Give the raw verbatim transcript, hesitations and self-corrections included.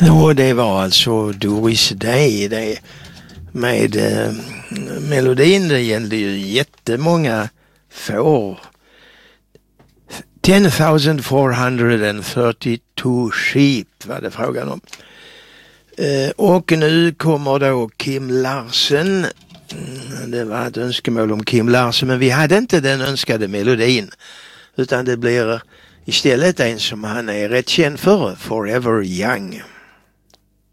Och det var alltså Doris Day det med eh, melodin. Det gällde ju jättemånga får. ten thousand four hundred thirty-two sheep var det frågan om. Eh, och nu kommer då Kim Larsen. Det var ett önskemål om Kim Larsen, men vi hade inte den önskade melodin. Utan det blir istället en som han är rätt känd för, Forever Young.